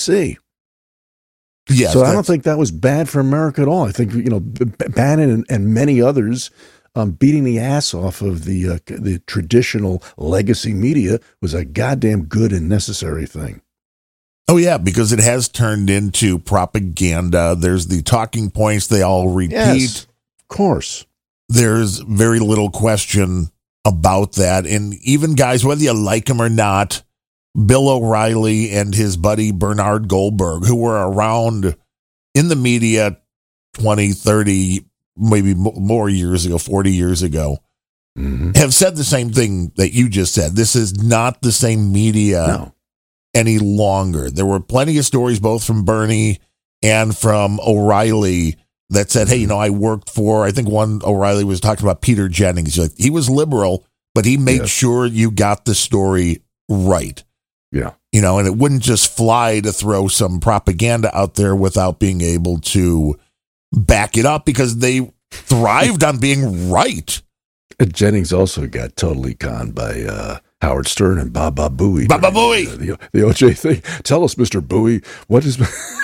see. Yes, so I don't think that was bad for America at all. I think, Bannon and many others beating the ass off of the traditional legacy media was a goddamn good and necessary thing. Oh, yeah, because it has turned into propaganda. There's the talking points they all repeat. Yes, of course. There's very little question about that. And even guys, whether you like them or not, Bill O'Reilly and his buddy Bernard Goldberg, who were around in the media 20, 30, maybe more years ago, 40 years ago, have said the same thing that you just said. This is not the same media any longer. There were plenty of stories, both from Bernie and from O'Reilly, that said, hey, I worked for, I think one O'Reilly was talking about Peter Jennings. Like, he was liberal, but he made sure you got the story right. Yeah. And it wouldn't just fly to throw some propaganda out there without being able to back it up, because they thrived on being right. Jennings also got totally conned by Howard Stern and Baba Booey. Baba Booey! The OJ thing. Tell us, Mr. Booey, what is...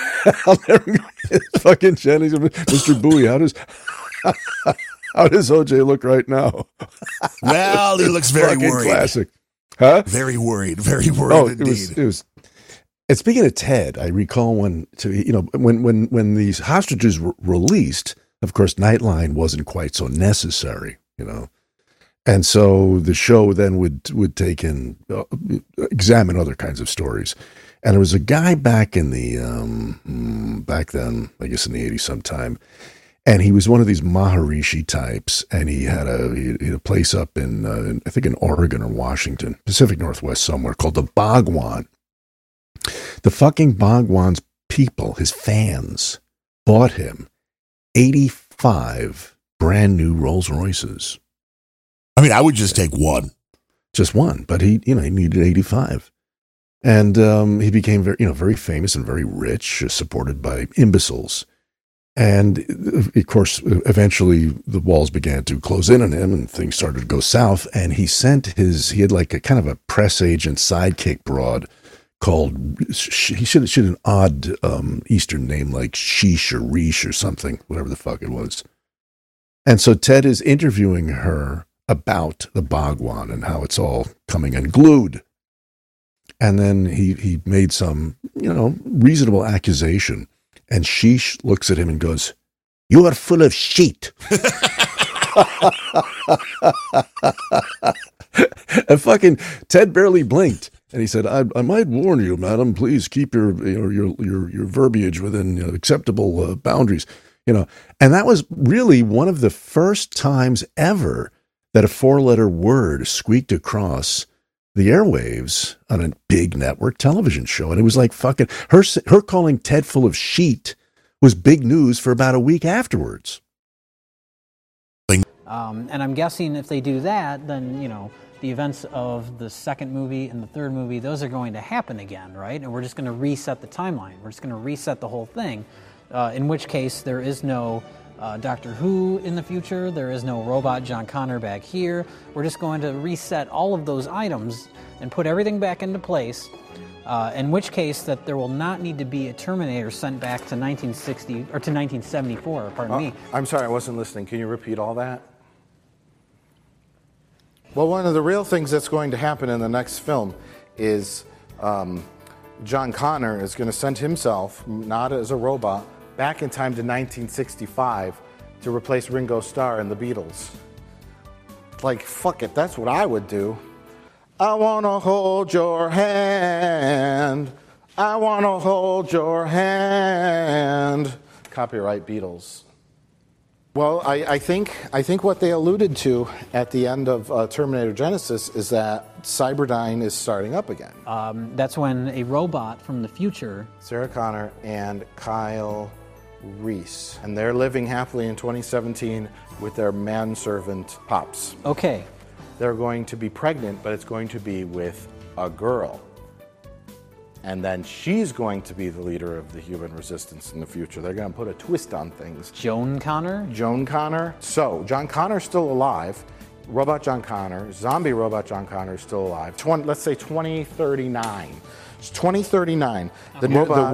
fucking Jennings, Mr. Booey, how does OJ look right now? Well, he looks very worried. Classic. Huh? Very worried indeed. It was. And speaking of Ted, I recall when these hostages were released, of course, Nightline wasn't quite so necessary, and so the show then would take in, examine other kinds of stories. And there was a guy back in the back then, I guess in the 80s sometime, and he was one of these Maharishi types, and he had a place up in I think in Oregon or Washington, Pacific Northwest somewhere, called the Bhagwan. The fucking Bhagwan's people, his fans, bought him 85 brand new Rolls Royces. I mean, I would just take one. Just one, but he needed 85. And he became very famous and very rich, supported by imbeciles. And of course, eventually the walls began to close in on him and things started to go south. And he had like a kind of a press agent sidekick broad called, he should have an odd Eastern name like Sheesh or Reesh or something, whatever the fuck it was. And so Ted is interviewing her about the Bhagwan and how it's all coming unglued. And then he made some, reasonable accusation. And Sheesh looks at him and goes, "You are full of shit." And fucking Ted barely blinked. And he said, I might warn you, madam, please keep your verbiage within acceptable boundaries. And that was really one of the first times ever that a 4-letter word squeaked across the airwaves on a big network television show. And it was like fucking her calling Ted full of sheet was big news for about a week afterwards. And I'm guessing if they do that, then, the events of the second movie and the third movie, those are going to happen again, right? And we're just going to reset the timeline. We're just going to reset the whole thing, in which case there is no Doctor Who in the future. There is no robot John Connor back here. We're just going to reset all of those items and put everything back into place, in which case that there will not need to be a Terminator sent back to 1960 or to 1974, pardon me. I'm sorry, I wasn't listening. Can you repeat all that? Well, one of the real things that's going to happen in the next film is John Connor is going to send himself, not as a robot, back in time to 1965 to replace Ringo Starr and the Beatles. Like, fuck it, that's what I would do. I want to hold your hand. I want to hold your hand. Copyright Beatles. Well, I think what they alluded to at the end of Terminator Genesis is that Cyberdyne is starting up again. That's when a robot from the future... Sarah Connor and Kyle Reese. And they're living happily in 2017 with their manservant, Pops. Okay. They're going to be pregnant, but it's going to be with a girl. And then she's going to be the leader of the human resistance in the future. They're going to put a twist on things. Joan Connor? Joan Connor. So, John Connor's still alive. Robot John Connor, zombie robot John Connor is still alive. Let's say 2039. It's 2039. The